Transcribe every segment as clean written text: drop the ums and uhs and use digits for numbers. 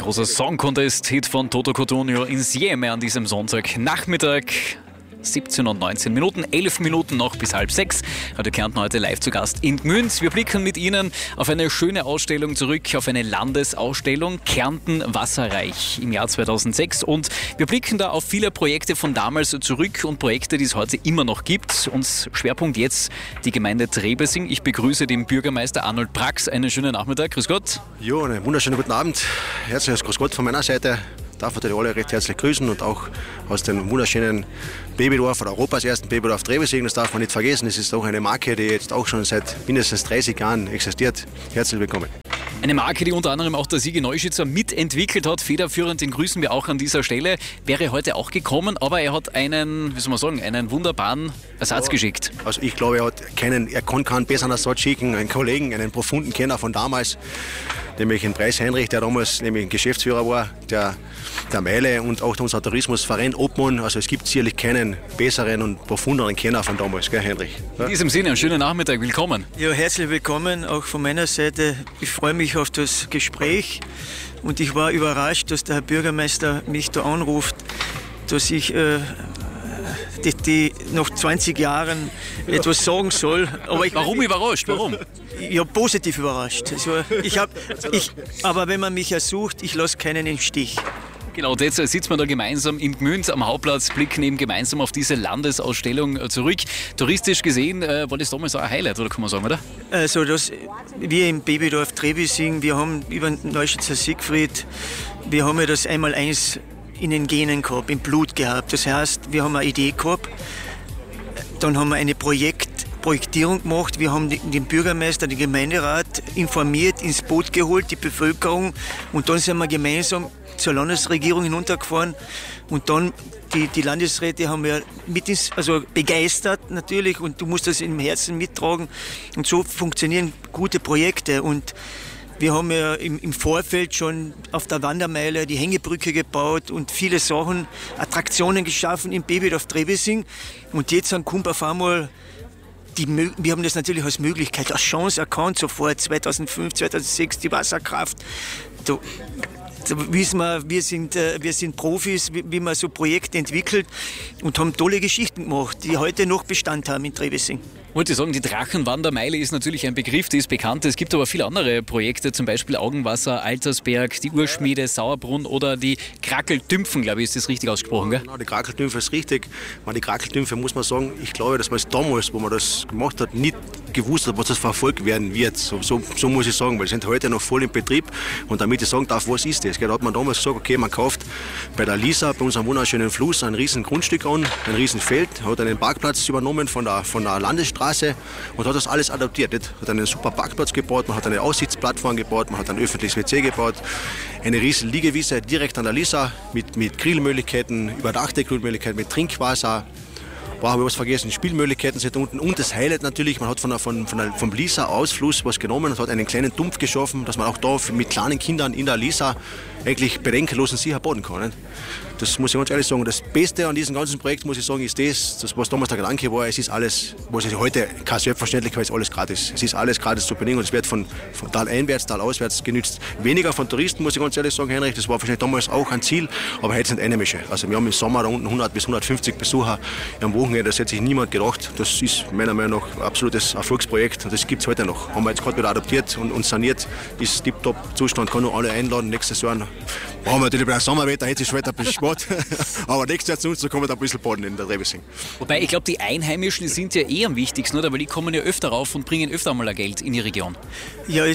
großer Song-Contest-Hit von Toto Cotugno Insieme an diesem Sonntagnachmittag. 17 und 19 Minuten, 11 Minuten noch bis 5:30. Radio Kärnten heute live zu Gast in Gmünd. Wir blicken mit Ihnen auf eine schöne Ausstellung zurück, auf eine Landesausstellung Kärnten wasserreich im Jahr 2006. Und wir blicken da auf viele Projekte von damals zurück und Projekte, die es heute immer noch gibt. Und Schwerpunkt jetzt die Gemeinde Trebesing. Ich begrüße den Bürgermeister Arnold Brax. Einen schönen Nachmittag. Grüß Gott. Jo, einen wunderschönen guten Abend. Herzliches Grüß Gott von meiner Seite. Ich darf natürlich alle recht herzlich grüßen und auch aus dem wunderschönen Babydorf oder Europas ersten Babydorf Trebesing. Das darf man nicht vergessen. Es ist auch eine Marke, die jetzt auch schon seit mindestens 30 Jahren existiert. Herzlich willkommen. Eine Marke, die unter anderem auch der Sigi Neuschützer mitentwickelt hat. Federführend, den grüßen wir auch an dieser Stelle. Wäre heute auch gekommen, aber er hat einen wunderbaren Ersatz geschickt. Also ich glaube, er kann keinen besseren Ersatz schicken. Einen Kollegen, einen profunden Kenner von damals, nämlich den Preis Heinrich, der damals nämlich ein Geschäftsführer war, der Meile und auch unser Tourismusverein Obmann. Also es gibt sicherlich keinen besseren und profunderen Kenner von damals, gell Heinrich? Ja? In diesem Sinne, einen schönen Nachmittag, willkommen. Ja, herzlich willkommen auch von meiner Seite. Ich freue mich auf das Gespräch und ich war überrascht, dass der Herr Bürgermeister mich da anruft, dass ich die nach 20 Jahren etwas sagen soll. Aber Warum überrascht? Warum? Ja, positiv überrascht. Also aber wenn man mich ersucht, ich lasse keinen im Stich. Genau, jetzt sitzen wir da gemeinsam in Gmünd am Hauptplatz, blicken eben gemeinsam auf diese Landesausstellung zurück. Touristisch gesehen war das damals auch ein Highlight, oder kann man sagen, oder? Also wir im Babydorf Trebesing, wir haben über den Neuschützer Siegfried, wir haben ja das Einmaleins in den Genen gehabt, im Blut gehabt. Das heißt, wir haben eine Idee gehabt, dann haben wir eine Projektierung gemacht, wir haben den Bürgermeister, den Gemeinderat informiert, ins Boot geholt, die Bevölkerung, und dann sind wir gemeinsam zur Landesregierung hinuntergefahren und dann die Landesräte haben wir begeistert natürlich, und du musst das im Herzen mittragen, und so funktionieren gute Projekte. Und wir haben ja im Vorfeld schon auf der Wandermeile die Hängebrücke gebaut und viele Sachen, Attraktionen geschaffen im Babydorf Trebesing, und jetzt kommt auf einmal wir haben das natürlich als Möglichkeit, als Chance erkannt, sofort 2005, 2006 die Wasserkraft. Da wissen wir sind Profis, wie man so Projekte entwickelt, und haben tolle Geschichten gemacht, die heute noch Bestand haben in Trebesing. Ich wollte sagen, die Drachenwandermeile ist natürlich ein Begriff, die ist bekannt. Es gibt aber viele andere Projekte, zum Beispiel Augenwasser, Altersberg, die Urschmiede, Sauerbrunn oder die Krackeltümpfen, glaube ich, ist das richtig ausgesprochen, gell? Genau, die Krackeltümpfe ist richtig. Die Krackeltümpfe, muss man sagen, ich glaube, dass man es damals, wo man das gemacht hat, nicht gewusst hat, was das verfolgt werden wird. So muss ich sagen, weil sie sind heute noch voll im Betrieb, und damit ich sagen darf, was ist das? Da hat man damals gesagt, okay, man kauft bei der Lisa, bei unserem wunderschönen Fluss, ein riesen Grundstück an, ein riesen Feld, hat einen Parkplatz übernommen von der Landesstraße und hat das alles adaptiert. Nicht? Hat einen super Parkplatz gebaut, man hat eine Aussichtsplattform gebaut, man hat ein öffentliches WC gebaut, eine riesen Liegewiese direkt an der Lisa mit Grillmöglichkeiten, überdachte Grillmöglichkeiten, mit Trinkwasser. Habe ich was vergessen, Spielmöglichkeiten sind unten, und das Highlight natürlich, man hat vom Lisa-Ausfluss was genommen und hat einen kleinen Tumpf geschaffen, dass man auch da mit kleinen Kindern in der Lisa eigentlich bedenkenlos und sicher baden kann. Nicht? Das muss ich ganz ehrlich sagen. Das Beste an diesem ganzen Projekt, muss ich sagen, ist das, was damals der Gedanke war, es ist alles, was es heute keine Selbstverständlichkeit ist, alles gratis. Es ist alles gratis zu bedingen, und es wird von Tal einwärts, Tal auswärts genützt. Weniger von Touristen, muss ich ganz ehrlich sagen, Heinrich, das war wahrscheinlich damals auch ein Ziel, aber heute sind Einheimische. Also wir haben im Sommer da unten 100 bis 150 Besucher am Wochenende, das hätte sich niemand gedacht. Das ist meiner Meinung nach ein absolutes Erfolgsprojekt, und das gibt es heute noch. Haben wir jetzt gerade wieder adaptiert und saniert, ist tiptop Zustand, kann nur alle einladen. Nächstes Jahr brauchen wir natürlich bei Sommerwetter, jetzt ist es ein bisschen Sport, aber nächstes Jahr zu uns, da kommen wir da ein bisschen baden in der Trebesing. Wobei, ich glaube, die Einheimischen sind ja eh am wichtigsten, oder? Weil die kommen ja öfter rauf und bringen öfter mal ein Geld in die Region. Ja,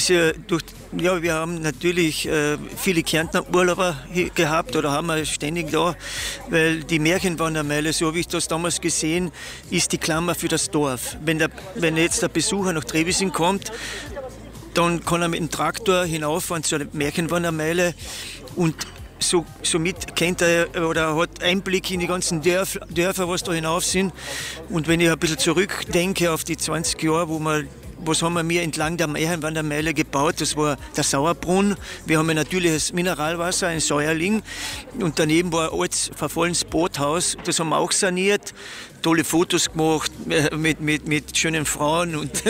wir haben natürlich viele Kärntner Urlauber hier gehabt, oder haben wir ständig da, weil die Märchenwandermeile, so habe ich das damals gesehen, ist die Klammer für das Dorf. Wenn jetzt der Besucher nach Trebesing kommt, dann kann er mit dem Traktor hinauffahren zur Märchenwandermeile, und somit kennt er oder hat Einblick in die ganzen Dörfer, was da hinauf sind. Und wenn ich ein bisschen zurückdenke auf die 20 Jahre, was haben wir entlang der Märchenwandermeile gebaut? Das war der Sauerbrunn. Wir haben ein natürliches Mineralwasser, ein Säuerling. Und daneben war ein altes, verfallenes Boothaus. Das haben wir auch saniert. tolle Fotos gemacht mit schönen Frauen. Und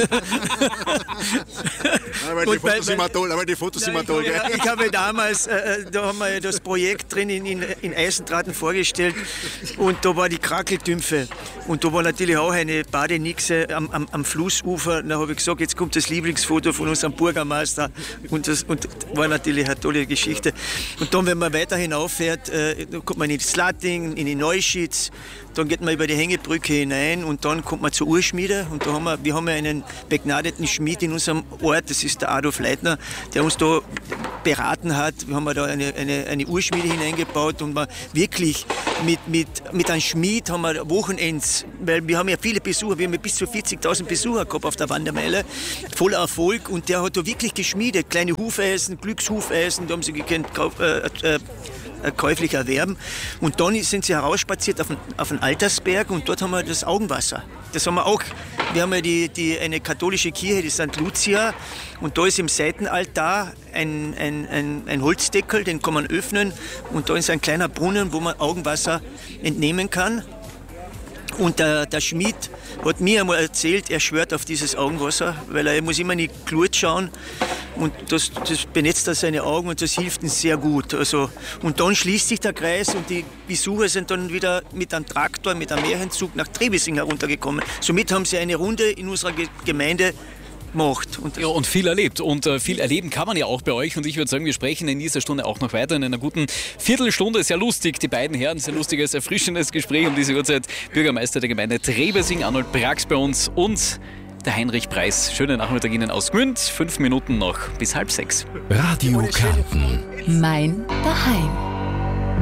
aber die Fotos sind immer toll. Gell? Ich habe damals, da haben wir das Projekt drin in Eisentraten vorgestellt und da war die Krackeltümpfe und da war natürlich auch eine Badenixe am Flussufer. Da habe ich gesagt, jetzt kommt das Lieblingsfoto von unserem Bürgermeister und war natürlich eine tolle Geschichte. Und dann, wenn man weiter hinauffährt, dann kommt man in Slatting, in die Neuschitz, dann geht man über die Hängebrücke hinein und dann kommt man zur Urschmiede und da wir haben einen begnadeten Schmied in unserem Ort, das ist der Adolf Leitner, der uns da beraten hat. Wir haben da eine Urschmiede hineingebaut und wir wirklich mit einem Schmied haben wir Wochenends, weil wir haben ja viele Besucher, wir haben ja bis zu 40.000 Besucher gehabt auf der Wandermeile, voller Erfolg und der hat da wirklich geschmiedet, kleine Hufeisen, Glückshufeisen, da haben sie käuflich erwerben. Und dann sind sie herausspaziert auf den Altersberg und dort haben wir das Augenwasser. Das haben wir auch. Wir haben ja eine katholische Kirche, die St. Lucia, und da ist im Seitenaltar ein Holzdeckel, den kann man öffnen und da ist ein kleiner Brunnen, wo man Augenwasser entnehmen kann. Und der Schmied hat mir einmal erzählt, er schwört auf dieses Augenwasser, weil er muss immer in die Glut schauen und das benetzt er seine Augen und das hilft ihm sehr gut. Also, und dann schließt sich der Kreis und die Besucher sind dann wieder mit einem Traktor, mit einem Märchenzug nach Trebising heruntergekommen. Somit haben sie eine Runde in unserer Gemeinde gemacht. Und viel erlebt. Und viel erleben kann man ja auch bei euch. Und ich würde sagen, wir sprechen in dieser Stunde auch noch weiter. In einer guten Viertelstunde. Sehr lustig, die beiden Herren. Sehr lustiges, erfrischendes Gespräch um diese Uhrzeit. Bürgermeister der Gemeinde Trebising, Arnold Brax bei uns und der Heinrich Preis. Schönen Nachmittag Ihnen aus Gmünd. 5 Minuten noch bis 5:30. Radio Kärnten. Mein Daheim.